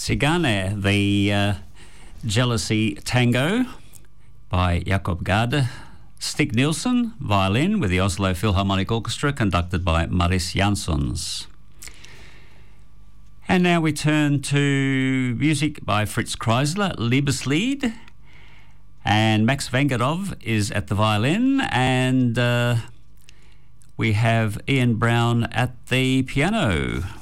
Cigane, the Jealousy Tango by Jakob Gade. Stig Nielsen, violin with the Oslo Philharmonic Orchestra, conducted by Maris Jansons. And now we turn to music by Fritz Kreisler, Liebeslied. And Max Vangadov is at the violin, and we have Ian Brown at the piano.